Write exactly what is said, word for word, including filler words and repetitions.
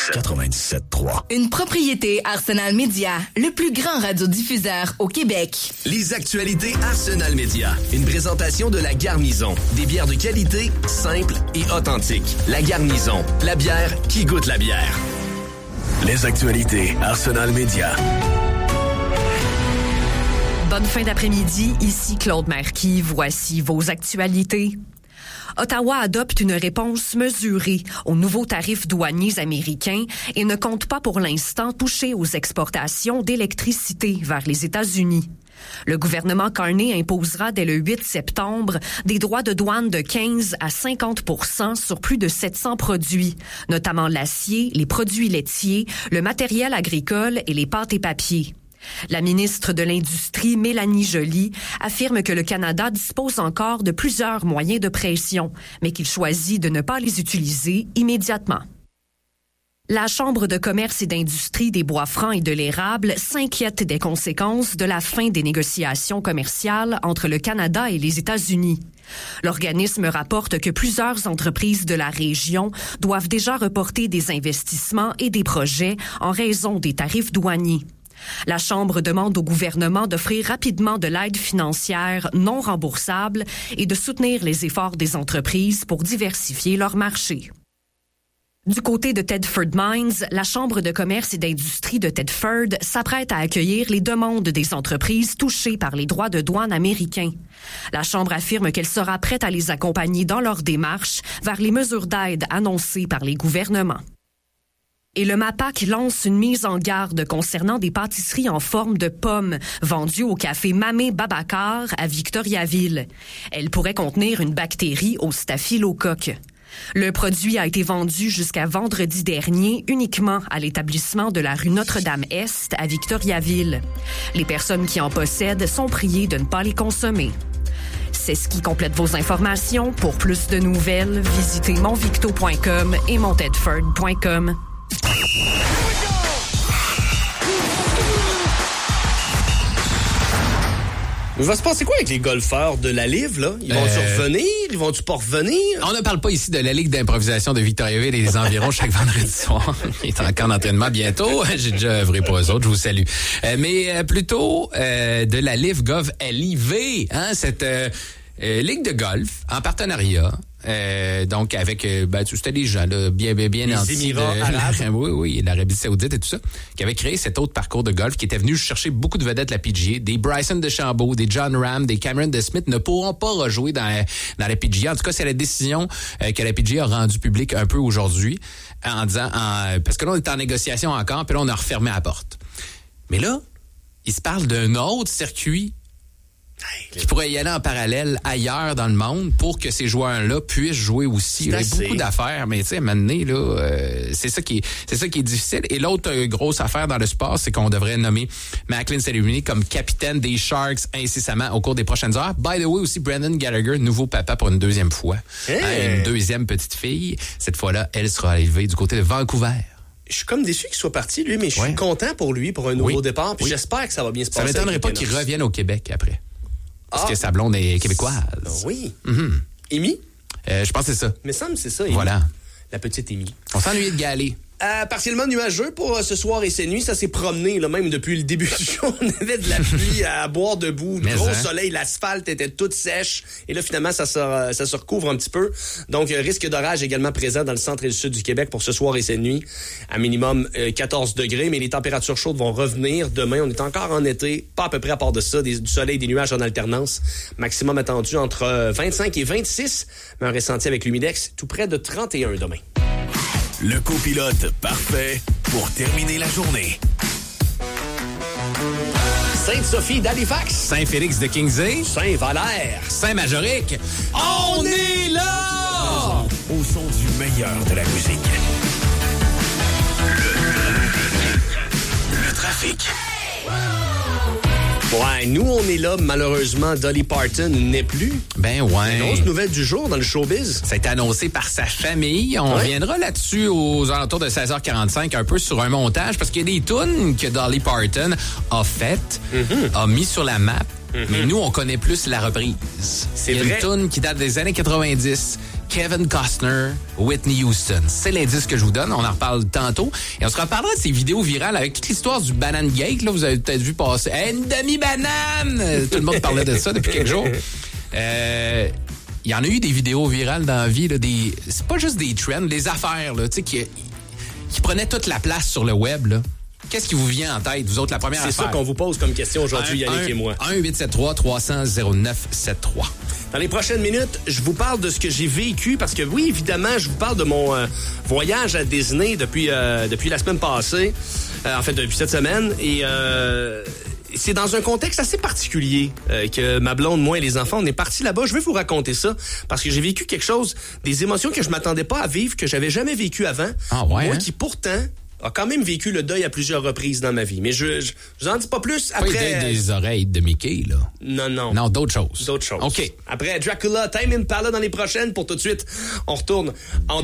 quatre-vingt-dix-sept trois. Une propriété Arsenal Media, le plus grand radiodiffuseur au Québec. Les actualités Arsenal Media. Une présentation de La Garnison. Des bières de qualité, simples et authentiques. La Garnison, la bière qui goûte la bière. Les actualités Arsenal Media. Bonne fin d'après-midi, ici Claude Marquis. Voici vos actualités. Ottawa adopte une réponse mesurée aux nouveaux tarifs douaniers américains et ne compte pas pour l'instant toucher aux exportations d'électricité vers les États-Unis. Le gouvernement Carney imposera dès le huit septembre des droits de douane de quinze à cinquante pour cent sur plus de sept cents produits, notamment l'acier, les produits laitiers, le matériel agricole et les pâtes et papiers. La ministre de l'Industrie, Mélanie Joly, affirme que le Canada dispose encore de plusieurs moyens de pression, mais qu'il choisit de ne pas les utiliser immédiatement. La Chambre de commerce et d'industrie des Bois-Francs et de l'Érable s'inquiète des conséquences de la fin des négociations commerciales entre le Canada et les États-Unis. L'organisme rapporte que plusieurs entreprises de la région doivent déjà reporter des investissements et des projets en raison des tarifs douaniers. La Chambre demande au gouvernement d'offrir rapidement de l'aide financière non remboursable et de soutenir les efforts des entreprises pour diversifier leur marché. Du côté de Thetford Mines, la Chambre de commerce et d'industrie de Thetford s'apprête à accueillir les demandes des entreprises touchées par les droits de douane américains. La Chambre affirme qu'elle sera prête à les accompagner dans leur démarche vers les mesures d'aide annoncées par les gouvernements. Et le MAPAC lance une mise en garde concernant des pâtisseries en forme de pommes vendues au café Mamé Babacar à Victoriaville. Elles pourraient contenir une bactérie au staphylocoque. Le produit a été vendu jusqu'à vendredi dernier uniquement à l'établissement de la rue Notre-Dame-Est à Victoriaville. Les personnes qui en possèdent sont priées de ne pas les consommer. C'est ce qui complète vos informations. Pour plus de nouvelles, visitez monvicto point com et montedford point com. Il va se passer quoi avec les golfeurs de la Live, là? Ils vont-tu euh... revenir? Ils vont-tu pas revenir? On ne parle pas ici de la Ligue d'improvisation de Victoriaville et les environs chaque vendredi soir. Il est en camp d'entraînement bientôt. J'ai déjà œuvré pour eux autres, je vous salue. Euh, mais euh, plutôt euh, de la Live Gov L I V, hein, cette euh, euh, ligue de golf en partenariat. Euh, donc avec euh, ben c'était des gens là, bien bien bien les Émirats de, arabes. oui oui l'Arabie Saoudite et tout ça qui avait créé cet autre parcours de golf qui était venu chercher beaucoup de vedettes de la P G A, des Bryson DeChambeau, des John Ram, des Cameron DeSmith ne pourront pas rejouer dans dans la P G A. En tout cas, c'est la décision euh, que la P G A a rendue publique un peu aujourd'hui en disant en, parce que là on est en négociation encore puis là on a refermé la porte. Mais là, il se parle d'un autre circuit qui pourrait y aller en parallèle ailleurs dans le monde pour que ces joueurs-là puissent jouer aussi. Il y a beaucoup d'affaires, mais tu sais, à un moment donné, là, euh, c'est ça qui est, c'est ça qui est difficile. Et l'autre euh, grosse affaire dans le sport, c'est qu'on devrait nommer Macklin Ceremony comme capitaine des Sharks incessamment au cours des prochaines heures. By the way, aussi Brendan Gallagher, nouveau papa pour une deuxième fois. Hey. Hein, une deuxième petite fille. Cette fois-là, elle sera élevée du côté de Vancouver. Je suis comme déçu qu'il soit parti, lui, mais je suis ouais. content pour lui, pour un nouveau oui. départ. Puis oui. j'espère que ça va bien se passer. Ça m'étonnerait pas qu'il revienne au Québec après. Parce ah, que sa blonde est québécoise. Oui. Mm-hmm. Amy? Euh, je pense que c'est ça. Mais semble c'est ça, Amy. Voilà. La petite Amy. On s'ennuie de Galé. Euh, partiellement nuageux pour euh, ce soir et ces nuits. Ça s'est promené, là, même depuis le début du jour. On avait de la pluie à boire debout, du gros hein? soleil, l'asphalte était toute sèche. Et là, finalement, ça se, euh, ça se recouvre un petit peu. Donc, euh, risque d'orage également présent dans le centre et le sud du Québec pour ce soir et ces nuits. À minimum euh, quatorze degrés, mais les températures chaudes vont revenir demain. On est encore en été, pas à peu près à part de ça, des, du soleil et des nuages en alternance. Maximum attendu entre euh, vingt-cinq et vingt-six, mais un ressenti avec l'humidex tout près de trente et un demain. Le copilote parfait pour terminer la journée. Sainte-Sophie d'Halifax. Saint-Félix de Kingsey. Saint-Valère. Saint-Majorique. On est là! Au son du meilleur de la musique. Le, le trafic. Ouais, nous, on est là. Malheureusement, Dolly Parton n'est plus. Ben ouais. Une grosse nouvelle du jour dans le showbiz. Ça a été annoncé par sa famille. On ouais. reviendra là-dessus aux alentours de seize heures quarante-cinq, un peu sur un montage, parce qu'il y a des tunes que Dolly Parton a faites, mm-hmm. a mis sur la map. Mm-hmm. Mais nous, on connaît plus la reprise. C'est Il y a vrai. une tune qui date des années quatre-vingt-dix Kevin Costner, Whitney Houston. C'est l'indice que je vous donne. On en reparle tantôt. Et on se reparlera de ces vidéos virales avec toute l'histoire du Banana Gate. Là, vous avez peut-être vu passer. Hey, une demi-banane! Tout le monde parlait de ça depuis quelques jours. Euh, il y en a eu des vidéos virales dans la vie. Là, des, c'est pas juste des trends, des affaires là, qui, qui prenaient toute la place sur le web. Là. Qu'est-ce qui vous vient en tête, vous autres, la première c'est affaire? C'est ça qu'on vous pose comme question aujourd'hui, Yannick et moi. un huit sept trois trois cents zéro neuf sept trois. Dans les prochaines minutes, je vous parle de ce que j'ai vécu parce que oui, évidemment, je vous parle de mon euh, voyage à Disney depuis euh, depuis la semaine passée, euh, en fait depuis cette semaine, et euh, c'est dans un contexte assez particulier euh, que ma blonde, moi et les enfants, on est partis là-bas. Je vais vous raconter ça parce que j'ai vécu quelque chose, des émotions que je m'attendais pas à vivre, que j'avais jamais vécu avant. Ah ouais, moi hein? qui pourtant a quand même vécu le deuil à plusieurs reprises dans ma vie. Mais je, je, je vous en dis pas plus après... Pas le deuil des oreilles de Mickey, là. Non, non. Non, d'autres choses. D'autres choses. OK. Après Dracula, Tame Impala dans les prochaines. Pour tout de suite, on retourne en